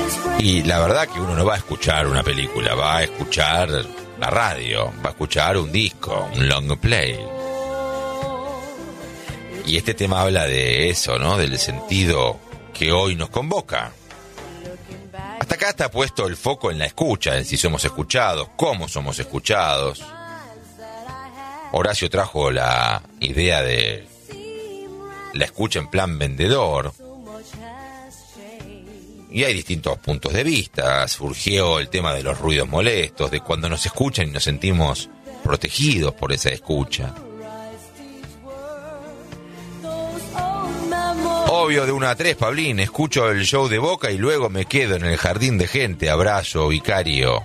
Y la verdad que uno no va a escuchar una película, va a escuchar la radio, va a escuchar un disco, un long play. Y este tema habla de eso, ¿no? Del sentido que hoy nos convoca. Hasta acá está puesto el foco en la escucha, en si somos escuchados, cómo somos escuchados. Horacio trajo la idea de la escucha en plan vendedor. Y hay distintos puntos de vista. Surgió el tema de los ruidos molestos, de cuando nos escuchan y nos sentimos protegidos por esa escucha. Obvio, de 1 a 3, Pablín, escucho el show de Boca y luego me quedo en el jardín de gente. Abrazo, vicario.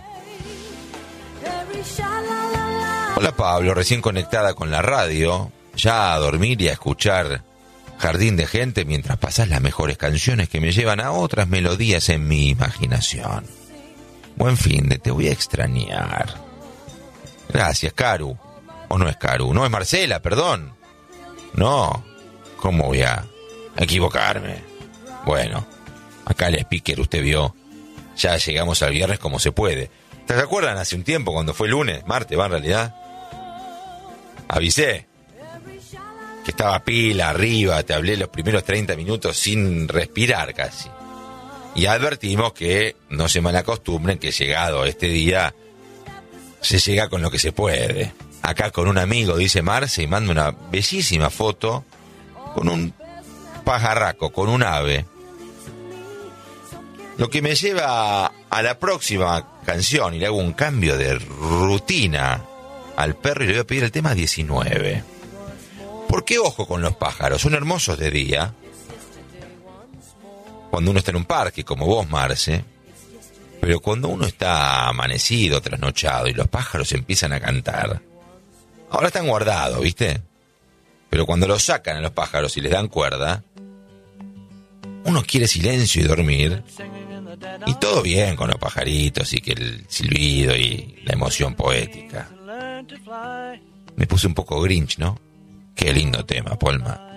Hola, Pablo, recién conectada con la radio. Ya a dormir y a escuchar Jardín de Gente mientras pasas las mejores canciones que me llevan a otras melodías en mi imaginación. Buen fin de, te voy a extrañar. Gracias, Caru. ¿O no es Caru? No, es Marcela, perdón. No, ¿cómo voy a equivocarme? Bueno, acá el speaker, usted vio. Ya llegamos al viernes como se puede. ¿Te acuerdan hace un tiempo cuando fue lunes? Martes, va en realidad. Avisé que estaba pila arriba, te hablé los primeros 30 minutos sin respirar casi. Y advertimos que no se malacostumbren que llegado este día se llega con lo que se puede. Acá con un amigo, dice Marce, y manda una bellísima foto con un pajarraco, con un ave. Lo que me lleva a la próxima canción y le hago un cambio de rutina al perro y le voy a pedir el tema 19. Porque ojo con los pájaros, son hermosos de día, cuando uno está en un parque, como vos, Marce, pero cuando uno está amanecido, trasnochado, y los pájaros empiezan a cantar, ahora están guardados, ¿viste? Pero cuando los sacan a los pájaros y les dan cuerda, uno quiere silencio y dormir, y todo bien con los pajaritos, y que el silbido y la emoción poética. Me puse un poco Grinch, ¿no? Qué lindo tema, Polma.